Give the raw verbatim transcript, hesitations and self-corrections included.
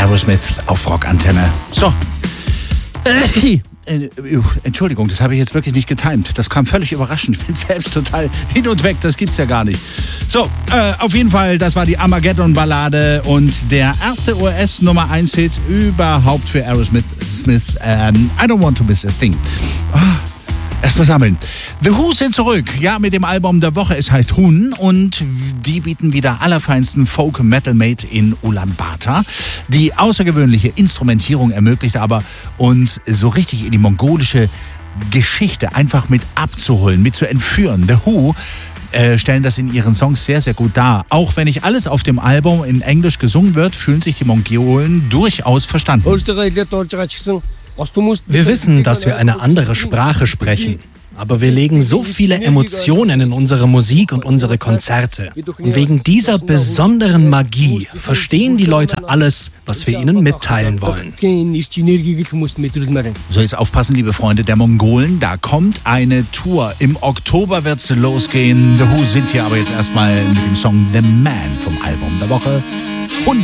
Aerosmith auf Rockantenne. So. Äh, äh, Entschuldigung, das habe ich jetzt wirklich nicht getimt. Das kam völlig überraschend. Ich bin selbst total hin und weg. Das gibt's ja gar nicht. So, äh, auf jeden Fall, das war die Armageddon-Ballade und der erste U S-Nummer eins Hit überhaupt für Aerosmith. Smith, ähm, I Don't Want to Miss a Thing. Oh. Erstmal sammeln. The Who sind zurück, ja, mit dem Album der Woche. Es heißt Hun und die bieten wieder allerfeinsten Folk-Metal-Made in Ulaanbaatar. Die außergewöhnliche Instrumentierung ermöglicht aber, uns so richtig in die mongolische Geschichte einfach mit abzuholen, mit zu entführen. The Who äh, stellen das in ihren Songs sehr, sehr gut dar. Auch wenn nicht alles auf dem Album in Englisch gesungen wird, fühlen sich die Mongolen durchaus verstanden. Wir wissen, dass wir eine andere Sprache sprechen. Aber wir legen so viele Emotionen in unsere Musik und unsere Konzerte. Und wegen dieser besonderen Magie verstehen die Leute alles, was wir ihnen mitteilen wollen. So, jetzt aufpassen, liebe Freunde der Mongolen. Da kommt eine Tour. Im Oktober wird es losgehen. The Who sind hier aber jetzt erstmal mit dem Song The Man vom Album der Woche.